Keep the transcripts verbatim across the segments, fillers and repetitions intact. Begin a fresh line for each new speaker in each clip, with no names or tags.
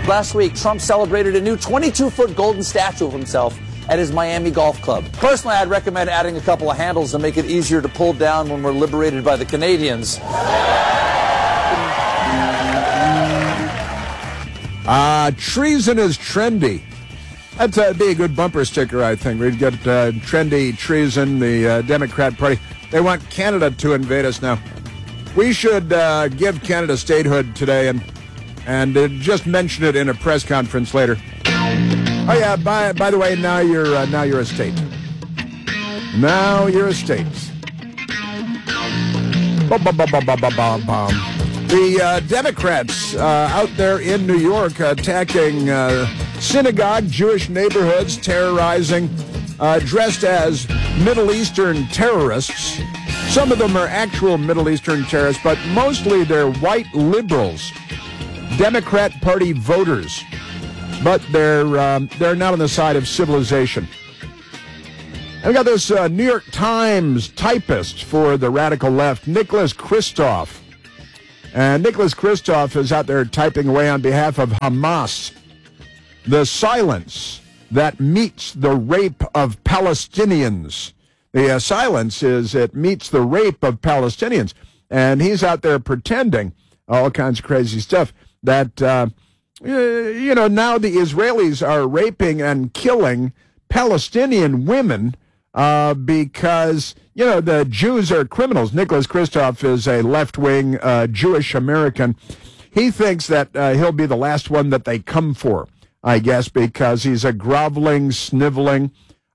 Last week, Trump celebrated a new twenty-two foot golden statue of himself at his Miami golf club. Personally, I'd recommend adding a couple of handles to make it easier to pull down when we're liberated by the Canadians.
Uh, treason is trendy. That'd uh, be a good bumper sticker, I think. We'd get uh, trendy treason, the uh, Democrat Party. They want Canada to invade us now. We should uh, give Canada statehood today and and uh, just mention it in a press conference later. Oh yeah, by by the way, now you're uh, now you're a state. Now you're a state. Ba-ba-ba-ba-ba-ba-bum. The uh, Democrats uh, out there in New York attacking uh, synagogue, Jewish neighborhoods, terrorizing, uh, dressed as Middle Eastern terrorists. Some of them are actual Middle Eastern terrorists, but mostly they're white liberals, Democrat Party voters. But they're um, they're not on the side of civilization. And we got this uh, New York Times typist for the radical left, Nicholas Kristof. And Nicholas Kristof is out there typing away on behalf of Hamas. The silence that meets the rape of Palestinians. The uh, silence is it meets the rape of Palestinians. And he's out there pretending all kinds of crazy stuff that, uh, you know, now the Israelis are raping and killing Palestinian women uh, because, you know, the Jews are criminals. Nicholas Kristof is a left-wing uh, Jewish American. He thinks that uh, he'll be the last one that they come for, I guess, because he's a groveling, sniveling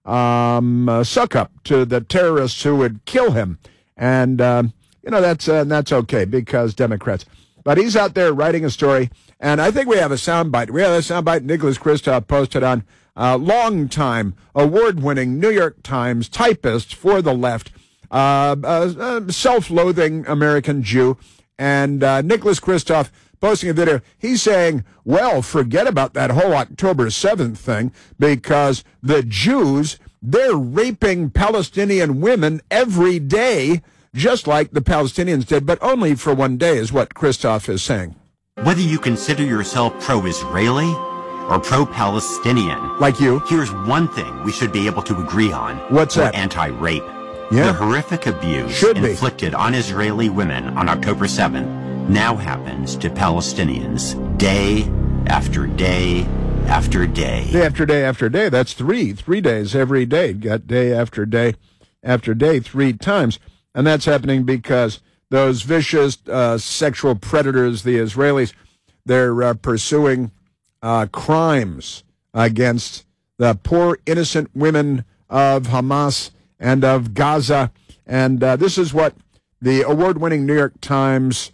um, uh, suck-up to the terrorists who would kill him. And, um, you know, that's uh, that's okay because Democrats. But he's out there writing a story, and I think we have a soundbite. We have a soundbite Nicholas Kristof posted on uh, long-time, award-winning New York Times typist for the left, uh, uh, self-loathing American Jew, and uh, Nicholas Kristof posting a video. He's saying, well, forget about that whole October seventh thing, because the Jews, they're raping Palestinian women every day, just like the Palestinians did, but only for one day, is what Kristof is saying.
Whether you consider yourself pro-Israeli or pro-Palestinian,
like you,
here's one thing we should be able to agree on.
What's
We're
that?
Anti-rape.
Yeah.
The horrific abuse
Should be.
inflicted on Israeli women on October seventh now happens to Palestinians day after day after day.
Day after day after day. That's three. Three days every day. Got day after day after day three times. And that's happening because those vicious uh, sexual predators, the Israelis, they're uh, pursuing uh, crimes against the poor, innocent women of Hamas and of Gaza. And uh, this is what the award-winning New York Times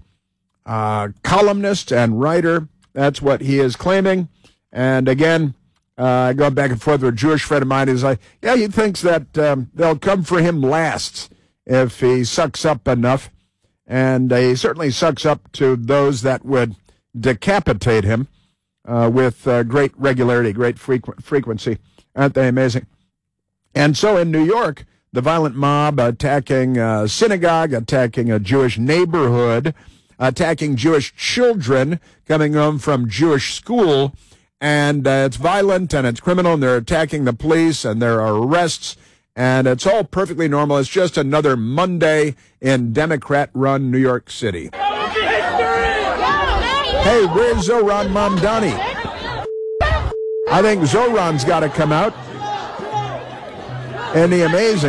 uh, columnist and writer, that's what he is claiming. And again, uh, going back and forth with a Jewish friend of mine, is like, yeah, he thinks that um, they'll come for him last if he sucks up enough. And uh, he certainly sucks up to those that would decapitate him uh, with uh, great regularity, great frequ- frequency. Aren't they amazing? And so in New York, the violent mob attacking a synagogue, attacking a Jewish neighborhood, attacking Jewish children coming home from Jewish school. And uh, it's violent and it's criminal, and they're attacking the police, and there are arrests. And it's all perfectly normal. It's just another Monday in Democrat-run New York City. Hey, where's Zohran Mamdani? I think Zohran's got to come out. And the amazing...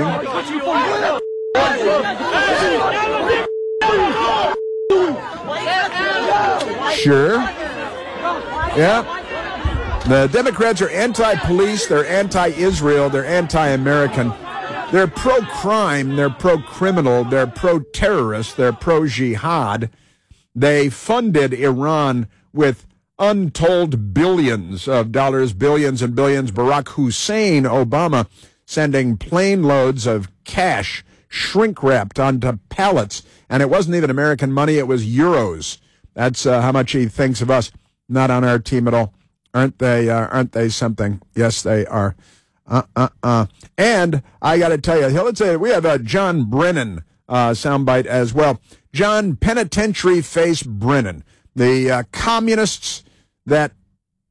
Sure. Yeah. The Democrats are anti-police, they're anti-Israel, they're anti-American. They're pro-crime, they're pro-criminal, they're pro-terrorist, they're pro-jihad. They funded Iran with untold billions of dollars, billions and billions. Barack Hussein Obama sending plane loads of cash shrink-wrapped onto pallets. And it wasn't even American money, it was euros. That's uh, how much he thinks of us. Not on our team at all. Aren't they, uh, aren't they something? Yes, they are. Uh, uh, uh. And I got to tell you, let's say we have a John Brennan uh, soundbite as well. John Penitentiary Face Brennan. The uh, communists that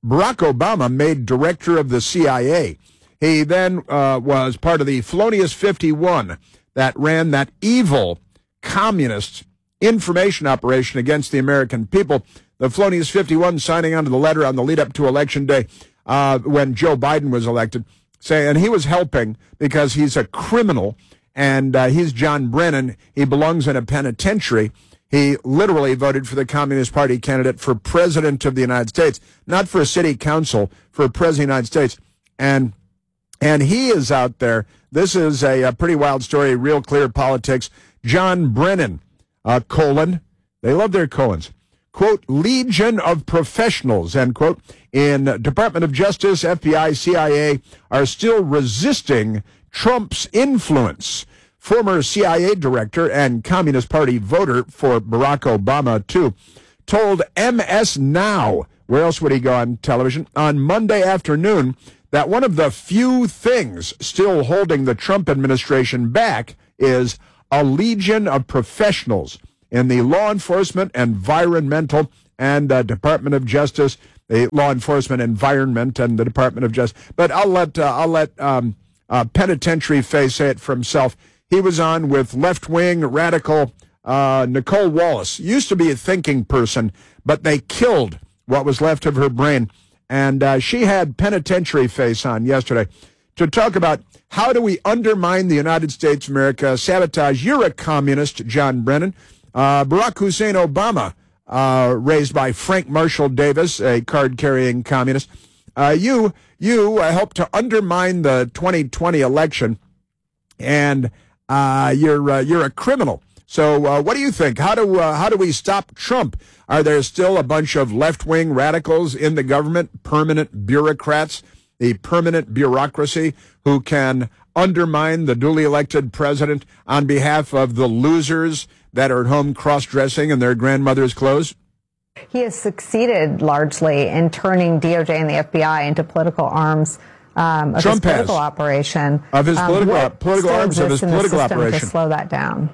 Barack Obama made director of the C I A. He then uh, was part of the Felonious fifty-one that ran that evil communist information operation against the American people. The Felonious fifty-one signing onto the letter on the lead up to Election Day uh, when Joe Biden was elected, saying he was helping because he's a criminal and uh, he's John Brennan. He belongs in a penitentiary. He literally voted for the Communist Party candidate for president of the United States, not for city council, for president of the United States. And and he is out there. This is a, a pretty wild story, Real Clear Politics. John Brennan, uh, colon, they love their colons, quote, legion of professionals, end quote, in Department of Justice, F B I, C I A, are still resisting Trump's influence. Former C I A director and Communist Party voter for Barack Obama, too, told M S Now, where else would he go on television, on Monday afternoon, that one of the few things still holding the Trump administration back is a legion of professionals in the law enforcement, environmental, and uh, Department of Justice, the law enforcement, environment, and the Department of Justice. But I'll let uh, I'll let um, uh, Penitentiary Face say it for himself. He was on with left-wing radical uh, Nicole Wallace. Used to be a thinking person, but they killed what was left of her brain. And uh, she had Penitentiary Face on yesterday to talk about how do we undermine the United States of America, sabotage. You're a communist, John Brennan. Uh, Barack Hussein Obama, uh, raised by Frank Marshall Davis, a card-carrying communist. Uh, you you uh, helped to undermine the twenty twenty election, and uh, you're uh, you're a criminal. So uh, what do you think? How do uh, how do we stop Trump? Are there still a bunch of left-wing radicals in the government, permanent bureaucrats, the permanent bureaucracy who can undermine the duly elected president on behalf of the losers that are at home cross-dressing in their grandmother's clothes?
He has succeeded largely in turning D O J and the F B I into political arms um, of
Trump
his political
has.
operation.
Of his political,
um,
uh, political arms of his political operation.
To slow that down.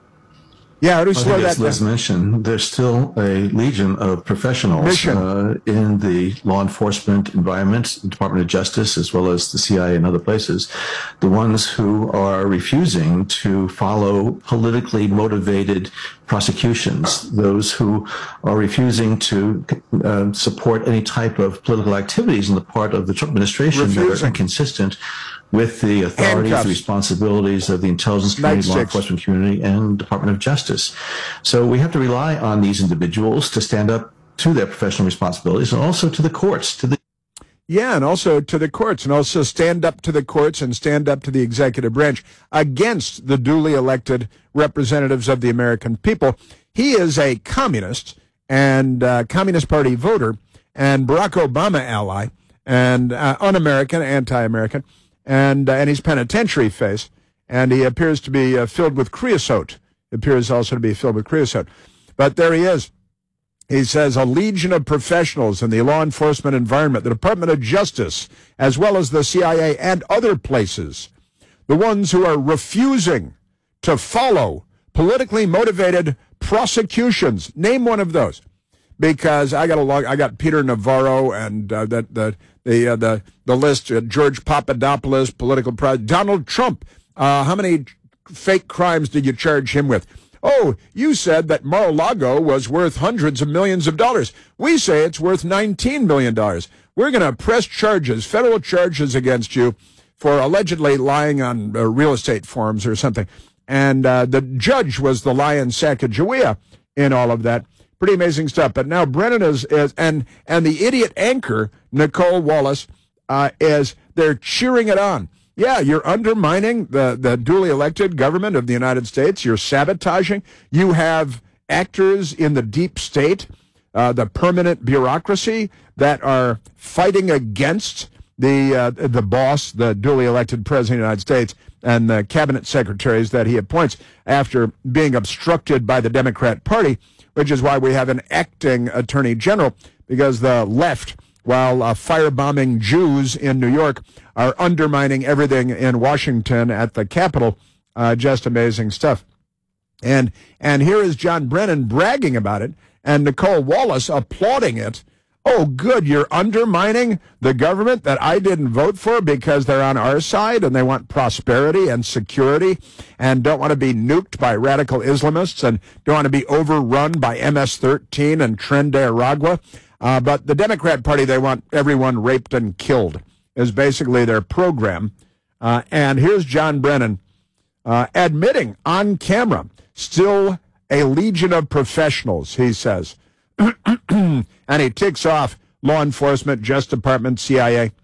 Yeah, how do we
I
slow
think
that
as Liz
down?
mentioned, there's still a legion of professionals uh, in the law enforcement environment, Department of Justice, as well as the C I A and other places, the ones who are refusing to follow politically motivated prosecutions, those who are refusing to uh, support any type of political activities on the part of the Trump administration refusing. that are inconsistent with the authorities, Handcuffs. the responsibilities of the intelligence community, law enforcement community, and Department of Justice. So we have to rely on these individuals to stand up to their professional responsibilities and also to the courts, to the
Yeah, and also to the courts, and also stand up to the courts and stand up to the executive branch against the duly elected representatives of the American people. He is a communist and uh, Communist Party voter and Barack Obama ally and uh, un-American, anti-American, and uh, and he's Penitentiary Face, and he appears to be uh, filled with creosote. Appears also to be filled with creosote. But there he is. He says a legion of professionals in the law enforcement environment, the Department of Justice, as well as the C I A and other places, the ones who are refusing to follow politically motivated prosecutions. Name one of those, because I got a log. I got Peter Navarro and uh, that the the uh, the the list. Uh, George Papadopoulos, political pro- Donald Trump. Uh, how many fake crimes did you charge him with? Oh, you said that Mar-a-Lago was worth hundreds of millions of dollars. We say it's worth nineteen million dollars. We're going to press charges, federal charges against you for allegedly lying on uh, real estate forms or something. And uh, the judge was the lion Sacagawea in all of that. Pretty amazing stuff. But now Brennan is, is and and the idiot anchor, Nicole Wallace, uh, is they're cheering it on. Yeah, you're undermining the, the duly elected government of the United States. You're sabotaging. You have actors in the deep state, uh, the permanent bureaucracy that are fighting against the uh, the boss, the duly elected president of the United States, and the cabinet secretaries that he appoints after being obstructed by the Democrat Party, which is why we have an acting attorney general, because the left, while uh, firebombing Jews in New York, are undermining everything in Washington at the Capitol. Uh, just amazing stuff. And and here is John Brennan bragging about it, and Nicole Wallace applauding it Oh, good, you're undermining the government that I didn't vote for because they're on our side and they want prosperity and security and don't want to be nuked by radical Islamists and don't want to be overrun by M S thirteen and Tren de Aragua. Uh, but the Democrat Party, they want everyone raped and killed is basically their program. Uh, and here's John Brennan uh, admitting on camera, still a legion of professionals, he says. And he ticks off law enforcement, Justice Department, C I A,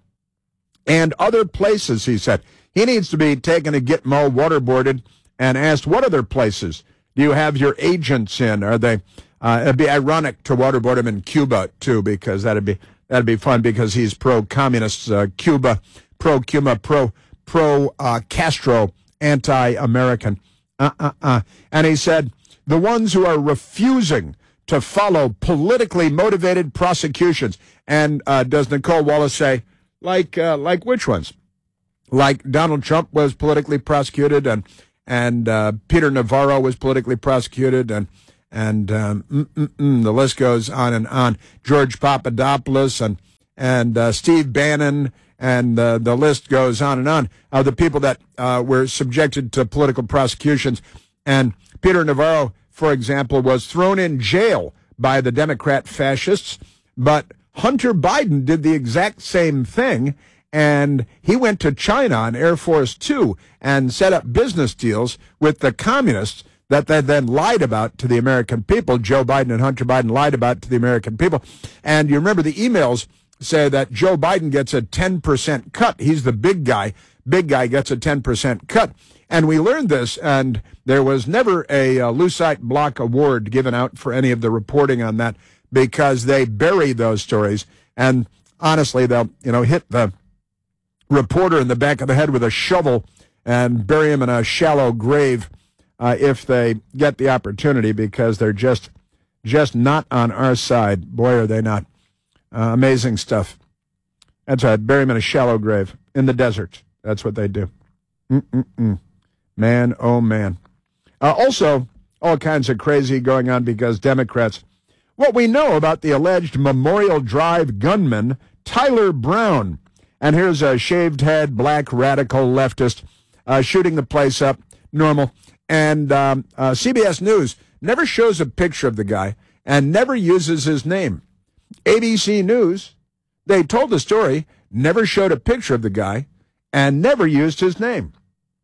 and other places, he said. He needs to be taken to Gitmo, waterboarded, and asked, what other places do you have your agents in? Are they, uh, it'd be ironic to waterboard him in Cuba, too, because that'd be that'd be fun because he's pro-communist, uh, Cuba, pro-Cuba, pro, pro, uh, Castro, anti-American. Uh-uh-uh. And he said, the ones who are refusing to follow politically motivated prosecutions. And uh, does Nicole Wallace say, like uh, like which ones? Like Donald Trump was politically prosecuted, and and uh, Peter Navarro was politically prosecuted, and and um, mm, mm, mm, the list goes on and on. George Papadopoulos and and uh, Steve Bannon, and uh, the list goes on and on of the people that uh, were subjected to political prosecutions. And Peter Navarro, for example, was thrown in jail by the Democrat fascists, but Hunter Biden did the exact same thing, and he went to China on Air Force Two and set up business deals with the communists that they then lied about to the American people. Joe Biden and Hunter Biden lied about to the American people. And you remember the emails say that Joe Biden gets a ten percent cut. He's the big guy. Big guy gets a ten percent cut. And we learned this, and there was never a, a Lucite Block Award given out for any of the reporting on that because they bury those stories. And honestly, they'll, you know, hit the reporter in the back of the head with a shovel and bury him in a shallow grave uh, if they get the opportunity, because they're just, just not on our side. Boy, are they not. Uh, amazing stuff. That's right. Bury him in a shallow grave in the desert. That's what they do. Mm-mm-mm. Man, oh, man. Uh, also, all kinds of crazy going on because Democrats. What we know about the alleged Memorial Drive gunman, Tyler Brown. And here's a shaved head, black radical leftist uh, shooting the place up, normal. And um, uh, C B S News never shows a picture of the guy and never uses his name. A B C News, they told the story, never showed a picture of the guy and never used his name.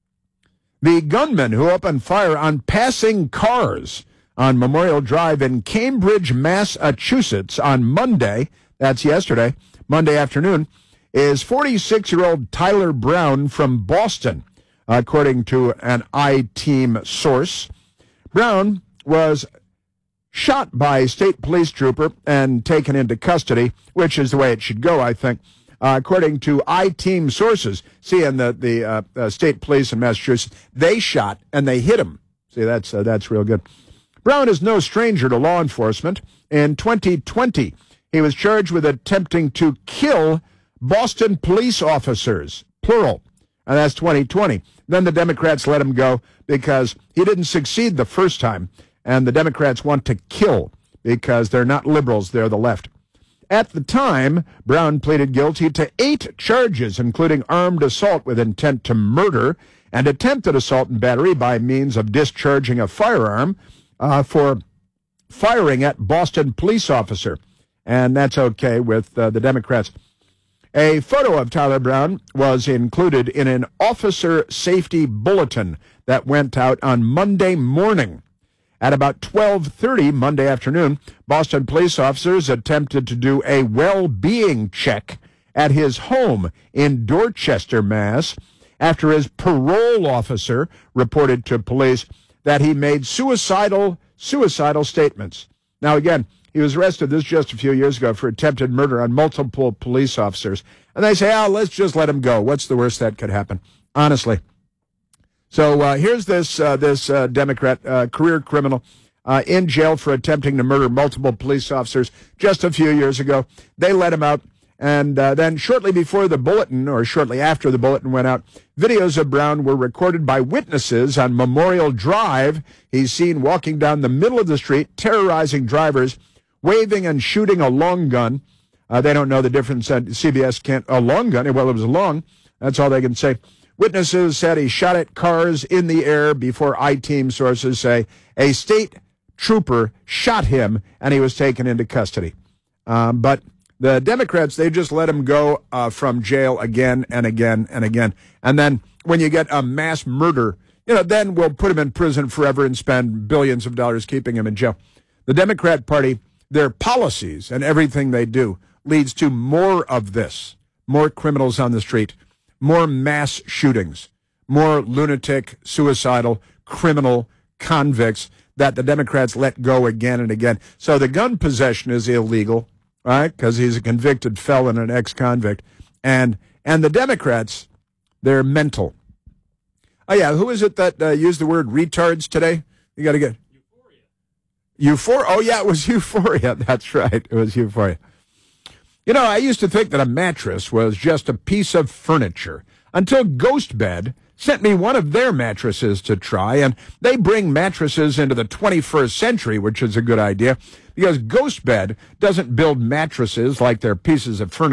The gunman who opened fire on passing cars on Memorial Drive in Cambridge, Massachusetts on Monday, that's yesterday, Monday afternoon, is forty-six-year-old Tyler Brown from Boston, according to an I-Team source. Brown was shot by a state police trooper and taken into custody, which is the way it should go, I think. Uh, according to I-Team sources, see, and the, the uh, uh, state police in Massachusetts, they shot and they hit him. See, that's uh, that's real good. Brown is no stranger to law enforcement. In twenty twenty, he was charged with attempting to kill Boston police officers, plural, and that's twenty twenty. Then the Democrats let him go because he didn't succeed the first time, and the Democrats want to kill because they're not liberals, they're the left. At the time, Brown pleaded guilty to eight charges, including armed assault with intent to murder and attempted assault and battery by means of discharging a firearm uh, for firing at Boston police officer. And that's okay with uh, the Democrats. A photo of Tyler Brown was included in an officer safety bulletin that went out on Monday morning. At about twelve thirty Monday afternoon, Boston police officers attempted to do a well-being check at his home in Dorchester, Mass, after his parole officer reported to police that he made suicidal, suicidal statements. Now, again, he was arrested, this just a few years ago, for attempted murder on multiple police officers. And they say, oh, let's just let him go. What's the worst that could happen? Honestly. So uh, here's this uh, this uh, Democrat, uh, career criminal, uh, in jail for attempting to murder multiple police officers just a few years ago. They let him out. And uh, then shortly before the bulletin, or shortly after the bulletin went out, videos of Brown were recorded by witnesses on Memorial Drive. He's seen walking down the middle of the street, terrorizing drivers, waving and shooting a long gun. Uh, they don't know the difference. That C B S can't, a long gun, well, it was long. That's all they can say. Witnesses said he shot at cars in the air before I-Team sources say a state trooper shot him and he was taken into custody. Um, but the Democrats, they just let him go uh, from jail again and again and again. And then when you get a mass murder, you know, then we'll put him in prison forever and spend billions of dollars keeping him in jail. The Democrat Party, their policies and everything they do leads to more of this, more criminals on the street, more mass shootings, more lunatic, suicidal, criminal convicts that the Democrats let go again and again. So the gun possession is illegal, right, because he's a convicted felon, an ex-convict. And and the Democrats, they're mental. Oh, yeah, who is it that uh, used the word retards today? You got to get... Euphoria. Euphoria? Oh, yeah, it was Euphoria. That's right. It was Euphoria. You know, I used to think that a mattress was just a piece of furniture until Ghostbed sent me one of their mattresses to try, and they bring mattresses into the twenty-first century, which is a good idea, because Ghostbed doesn't build mattresses like they're pieces of furniture.